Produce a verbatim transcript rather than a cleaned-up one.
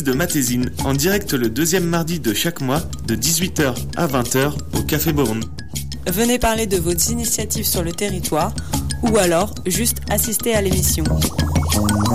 quiz de Matésine, en direct le deuxième mardi de chaque mois, de dix-huit heures à vingt heures, au Café Born. Venez parler de vos initiatives sur le territoire, ou alors juste assister à l'émission.